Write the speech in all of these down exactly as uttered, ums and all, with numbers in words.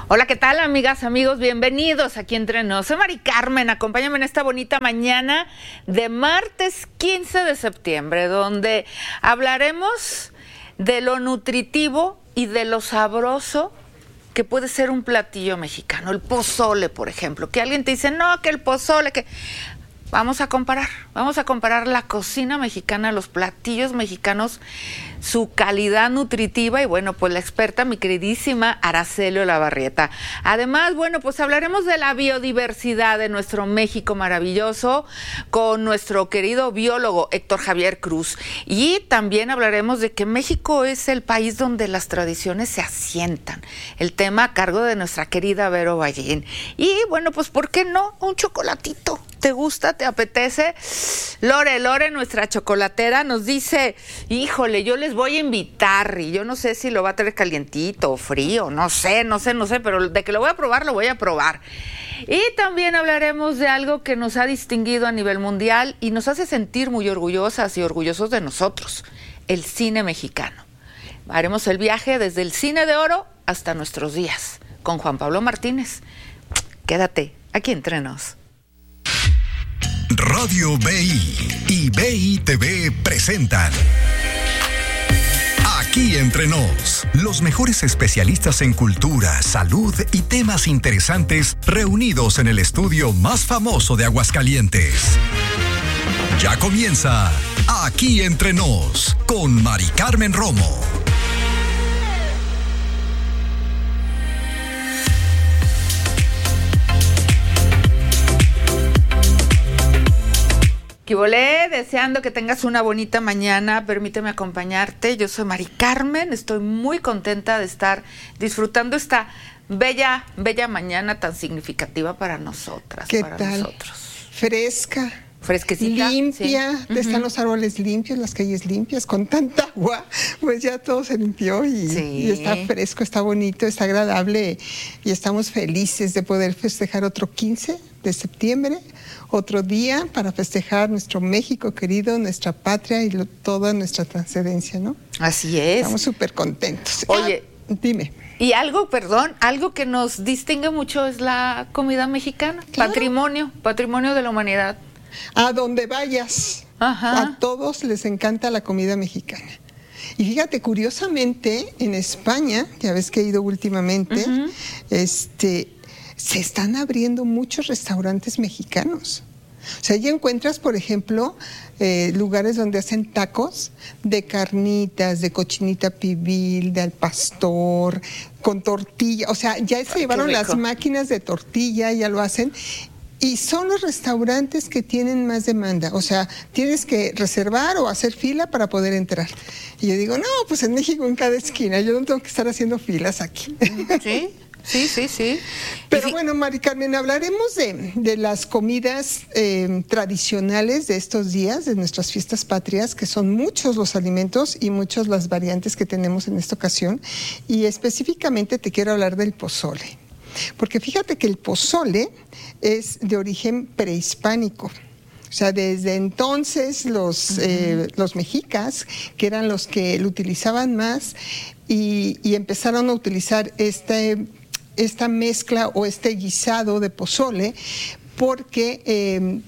Hola, ¿qué tal, amigas, amigos? Bienvenidos aquí Entre Nos. Soy Mari Carmen, acompáñame en esta bonita mañana de martes quince de septiembre, donde hablaremos de lo nutritivo y de lo sabroso que puede ser un platillo mexicano. El pozole, por ejemplo, que alguien te dice, no, que el pozole, que... Vamos a comparar, vamos a comparar la cocina mexicana, los platillos mexicanos, su calidad nutritiva y bueno, pues la experta, mi queridísima Araceli Olavarrieta. Además, bueno, pues hablaremos de la biodiversidad de nuestro México maravilloso con nuestro querido biólogo Héctor Javier Cruz. Y también hablaremos de que México es el país donde las tradiciones se asientan. El tema a cargo de nuestra querida Vero Ballín. Y bueno, pues ¿por qué no? Un chocolatito. ¿Te gusta? ¿Te apetece? Lore, Lore, nuestra chocolatera, nos dice, híjole, yo les voy a invitar, y yo no sé si lo va a traer calientito o frío, no sé, no sé, no sé, pero de que lo voy a probar, lo voy a probar. Y también hablaremos de algo que nos ha distinguido a nivel mundial y nos hace sentir muy orgullosas y orgullosos de nosotros, el cine mexicano. Haremos el viaje desde el cine de oro hasta nuestros días, con Juan Pablo Martínez. Quédate aquí Entre Nos. Radio B I y B I T V presentan Aquí Entre Nos, los mejores especialistas en cultura, salud y temas interesantes reunidos en el estudio más famoso de Aguascalientes. Ya comienza Aquí Entre Nos con Mari Carmen Romo. ¿Qué volé? Deseando que tengas una bonita mañana, permíteme acompañarte. Yo soy Mari Carmen, estoy muy contenta de estar disfrutando esta bella, bella mañana tan significativa para nosotras. ¿Qué para tal? Nosotros. Fresca. Fresquecita. Limpia, sí. Están uh-huh. los árboles limpios, las calles limpias, con tanta agua, pues ya todo se limpió y, sí. y está fresco, está bonito, está agradable y estamos felices de poder festejar otro quince de septiembre, otro día para festejar nuestro México querido, nuestra patria y lo, toda nuestra trascendencia, ¿no? Así es. Estamos súper contentos. Oye, ah, dime. Y algo, perdón, algo que nos distingue mucho es la comida mexicana, claro. patrimonio, patrimonio de la humanidad. A donde vayas, Ajá. a todos les encanta la comida mexicana. Y fíjate, curiosamente, en España, ya ves que he ido últimamente, uh-huh. este, se están abriendo muchos restaurantes mexicanos. O sea, ya encuentras, por ejemplo, eh, lugares donde hacen tacos de carnitas, de cochinita pibil, de al pastor, con tortilla. O sea, ya se Ay, llevaron las máquinas de tortilla, ya lo hacen. Y son los restaurantes que tienen más demanda. O sea, tienes que reservar o hacer fila para poder entrar. Y yo digo, no, pues en México en cada esquina, yo no tengo que estar haciendo filas aquí. Sí, sí, sí, sí. Pero sí. bueno, Mari Carmen, hablaremos de, de las comidas eh, tradicionales de estos días, de nuestras fiestas patrias, que son muchos los alimentos y muchas las variantes que tenemos en esta ocasión. Y específicamente te quiero hablar del pozole. Porque fíjate que el pozole es de origen prehispánico. O sea, desde entonces los, uh-huh. eh, los mexicas, que eran los que lo utilizaban más, y, y empezaron a utilizar este, esta mezcla o este guisado de pozole, porque eh,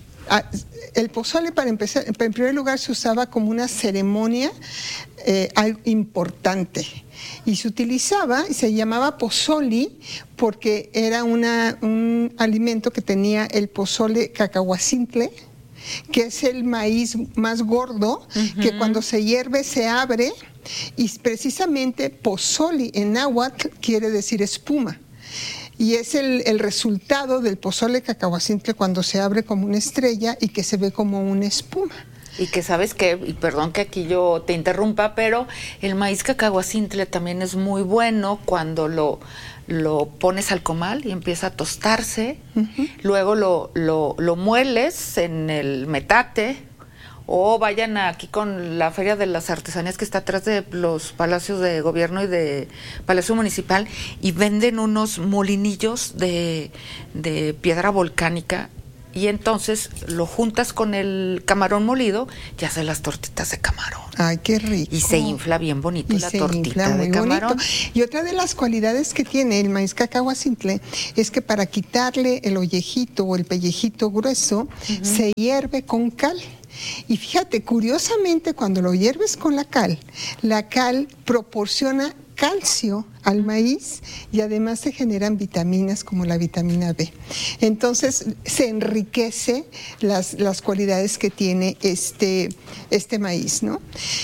el pozole, para empezar, en primer lugar, se usaba como una ceremonia eh, algo importante. Y se utilizaba y se llamaba pozoli porque era una, un alimento que tenía el pozole cacahuacintle, que es el maíz más gordo, uh-huh. que cuando se hierve se abre, y precisamente pozoli en náhuatl quiere decir espuma. Y es el, el resultado del pozole cacahuacintle cuando se abre como una estrella y que se ve como una espuma. Y que sabes que, y perdón que aquí yo te interrumpa, pero el maíz cacahuacintle también es muy bueno cuando lo, lo pones al comal y empieza a tostarse, uh-huh. luego lo, lo, lo mueles en el metate, o vayan aquí con la Feria de las Artesanías que está atrás de los palacios de gobierno y de Palacio Municipal, y venden unos molinillos de, de piedra volcánica. y entonces lo juntas con el camarón molido y haces las tortitas de camarón. Ay, qué rico. Y se infla bien bonito y la se tortita infla muy de camarón. Bonito. Y otra de las cualidades que tiene el maíz cacao simple es que para quitarle el ollejito o el pellejito grueso, uh-huh. se hierve con cal. Y fíjate, curiosamente, cuando lo hierves con la cal, la cal proporciona calcio al maíz y además se generan vitaminas como la vitamina B. Entonces se enriquece las, las cualidades que tiene este, este maíz, ¿no?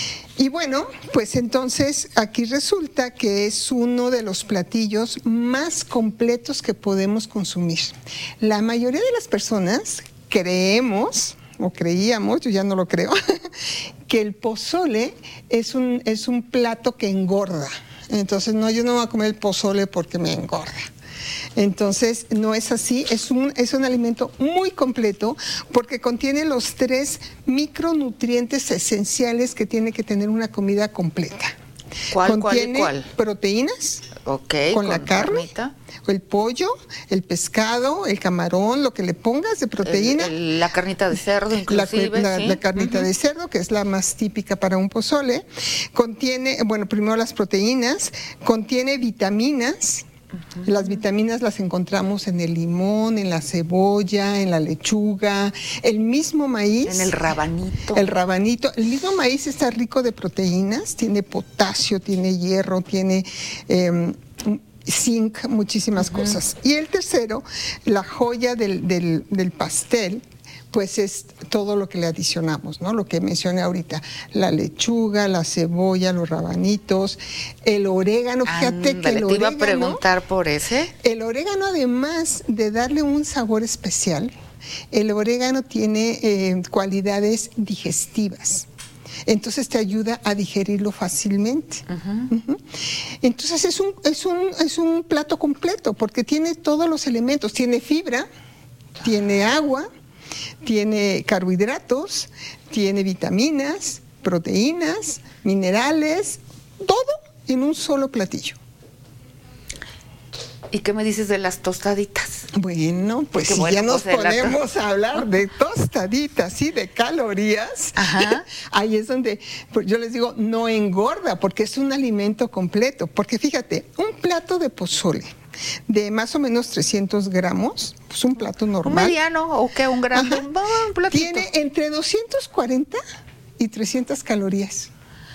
Y bueno, pues entonces aquí resulta que es uno de los platillos más completos que podemos consumir. La mayoría de las personas creemos, o creíamos, yo ya no lo creo, que el pozole es un, es un plato que engorda. Entonces, no, yo no voy a comer el pozole porque me engorda. Entonces, no es así, es un, es un alimento muy completo porque contiene los tres micronutrientes esenciales que tiene que tener una comida completa. ¿Cuál, contiene cuál y cuál? Proteínas, okay, con, con la carne, carnita. El pollo, el pescado, el camarón, lo que le pongas de proteína. El, el, la carnita de cerdo, inclusive. La, la, ¿sí? la carnita uh-huh. de cerdo, que es la más típica para un pozole. Contiene, bueno, primero las proteínas, contiene vitaminas. Uh-huh. Las vitaminas las encontramos en el limón, en la cebolla, en la lechuga, el mismo maíz. En el rabanito. El rabanito. El mismo maíz está rico de proteínas, tiene potasio, tiene hierro, tiene eh, zinc, muchísimas uh-huh. cosas. Y el tercero, la joya del, del, del pastel, pues es todo lo que le adicionamos, ¿no? Lo que mencioné ahorita, la lechuga, la cebolla, los rabanitos, el orégano, fíjate Andale, que el orégano... te iba a preguntar por ese. El orégano, además de darle un sabor especial, el orégano tiene eh, cualidades digestivas. Entonces te ayuda a digerirlo fácilmente. Uh-huh. Uh-huh. Entonces es un, es, un, es un plato completo porque tiene todos los elementos, tiene fibra, tiene agua, tiene carbohidratos, tiene vitaminas, proteínas, minerales, todo en un solo platillo. ¿Y qué me dices de las tostaditas? Bueno, pues si bueno, ya nos pues ponemos to- a hablar de tostaditas y de calorías, Ajá. ahí es donde pues yo les digo, no engorda, porque es un alimento completo. Porque fíjate, un plato de pozole de más o menos trescientos gramos, pues un plato normal. ¿Un mediano o qué? ¿Un grande? Un, un platito. Tiene entre doscientos cuarenta y trescientas calorías.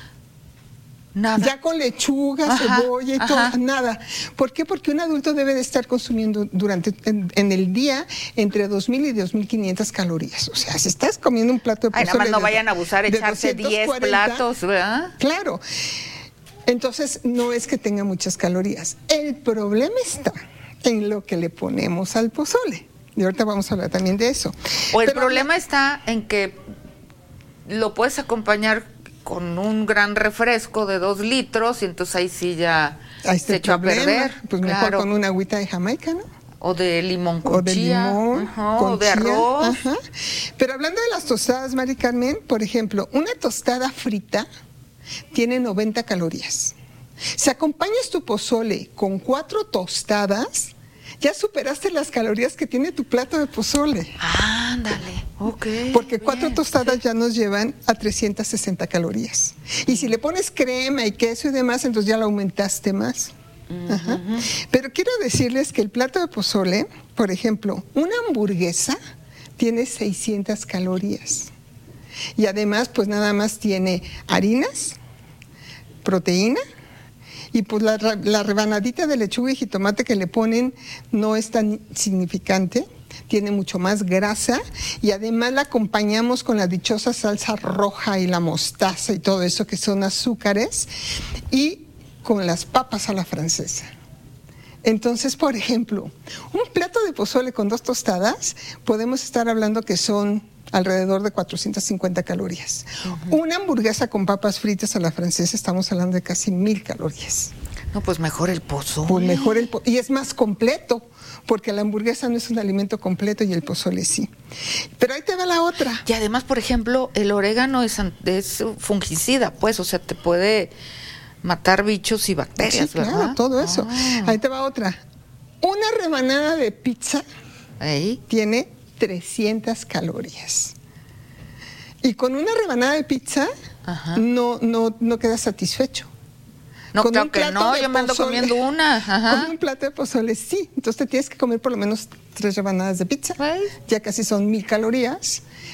Nada. Ya con lechuga, ajá, cebolla y ajá. todo, nada. ¿Por qué? Porque un adulto debe de estar consumiendo durante en, en el día entre dos mil y dos mil quinientas calorías. O sea, si estás comiendo un plato de pozole... Ay, nada más no de, vayan a abusar, echarse diez platos, ¿verdad? Claro. Entonces, no es que tenga muchas calorías. El problema está en lo que le ponemos al pozole. Y ahorita vamos a hablar también de eso. O el Pero problema la... está en que lo puedes acompañar con un gran refresco de dos litros y entonces ahí sí ya se echó a perder. Pues claro. Mejor con una agüita de Jamaica, ¿no? O de limón con o de chía. limón, Ajá, con o de chía, arroz. Ajá. Pero hablando de las tostadas, Mari Carmen, por ejemplo, una tostada frita tiene noventa calorías. Si acompañas tu pozole con cuatro tostadas, ya superaste las calorías que tiene tu plato de pozole. Ándale, ok. Porque cuatro bien, tostadas sí. ya nos llevan a trescientas sesenta calorías. Y si le pones crema y queso y demás, entonces ya lo aumentaste más. Uh-huh. Ajá. Pero quiero decirles que el plato de pozole, por ejemplo, una hamburguesa tiene seiscientas calorías. Y además, pues nada más tiene harinas, proteína, y pues la, la rebanadita de lechuga y jitomate que le ponen no es tan significante, tiene mucho más grasa y además la acompañamos con la dichosa salsa roja y la mostaza y todo eso que son azúcares y con las papas a la francesa. Entonces, por ejemplo, un plato de pozole con dos tostadas podemos estar hablando que son alrededor de cuatrocientas cincuenta calorías. Uh-huh. Una hamburguesa con papas fritas a la francesa estamos hablando de casi mil calorías. No, pues mejor el pozole. Pues mejor el po- y es más completo, porque la hamburguesa no es un alimento completo y el pozole sí. Pero ahí te va la otra. Y además, por ejemplo, el orégano es, es fungicida, pues, o sea, te puede matar bichos y bacterias, sí, claro, ¿verdad? todo eso. Ah. Ahí te va otra. Una rebanada de pizza ¿Ey? tiene trescientas calorías. Y con una rebanada de pizza no, no, no quedas satisfecho. No, con claro que no, yo me ando pozole, comiendo una. Ajá. Con un plato de pozole, sí. Entonces te tienes que comer por lo menos tres rebanadas de pizza. ¿Ves? Ya casi son mil calorías.